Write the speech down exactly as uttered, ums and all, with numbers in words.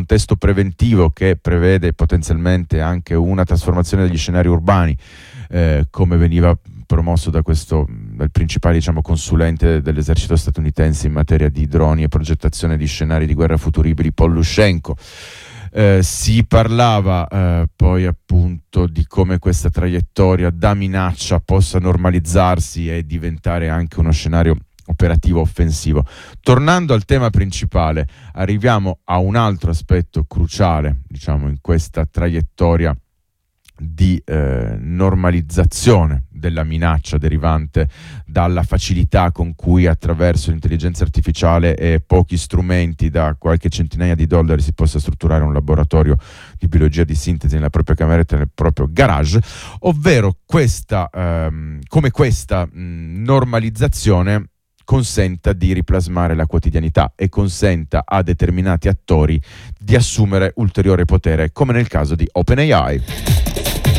contesto preventivo che prevede potenzialmente anche una trasformazione degli scenari urbani, eh, come veniva promosso da questo dal principale, diciamo, consulente dell'esercito statunitense in materia di droni e progettazione di scenari di guerra futuribili, Paul Lushenko. Eh, si parlava eh, poi appunto di come questa traiettoria da minaccia possa normalizzarsi e diventare anche uno scenario operativo offensivo. Tornando al tema principale, arriviamo a un altro aspetto cruciale, diciamo, in questa traiettoria di eh, normalizzazione della minaccia derivante dalla facilità con cui attraverso l'intelligenza artificiale e pochi strumenti da qualche centinaia di dollari si possa strutturare un laboratorio di biologia di sintesi nella propria cameretta, nel proprio garage, ovvero questa ehm, come questa mh, normalizzazione consenta di riplasmare la quotidianità e consenta a determinati attori di assumere ulteriore potere, come nel caso di OpenAI.